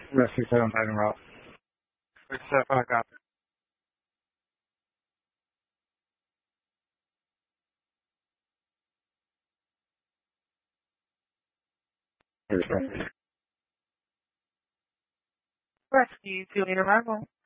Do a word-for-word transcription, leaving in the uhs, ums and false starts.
Rest six seven five en route. six seven five, copy. Rescue, two eight arrival.